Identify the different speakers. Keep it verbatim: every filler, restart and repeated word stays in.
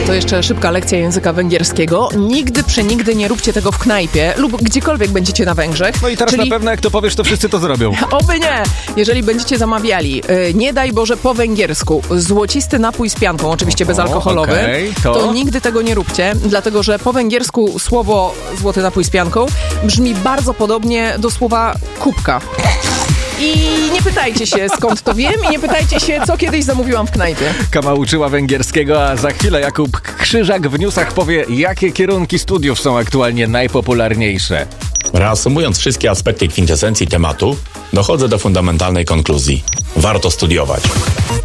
Speaker 1: To jeszcze szybka lekcja języka węgierskiego. Nigdy, przenigdy nie róbcie tego w knajpie lub gdziekolwiek będziecie na Węgrzech.
Speaker 2: No i teraz
Speaker 1: Czyli...
Speaker 2: na pewno jak to powiesz, to wszyscy to zrobią.
Speaker 1: Oby nie! Jeżeli będziecie zamawiali, yy, nie daj Boże po węgiersku, złocisty napój z pianką, oczywiście
Speaker 2: O,
Speaker 1: bezalkoholowy,
Speaker 2: okay, to...
Speaker 1: to nigdy tego nie róbcie, dlatego że po węgiersku słowo złoty napój z pianką brzmi bardzo podobnie do słowa kubka. I nie pytajcie się, skąd to wiem i nie pytajcie się, co kiedyś zamówiłam w knajpie.
Speaker 2: Kama uczyła węgierskiego, a za chwilę Jakub Krzyżak w newsach powie, jakie kierunki studiów są aktualnie najpopularniejsze.
Speaker 3: Reasumując wszystkie aspekty kwintesencji tematu, dochodzę do fundamentalnej konkluzji. Warto studiować.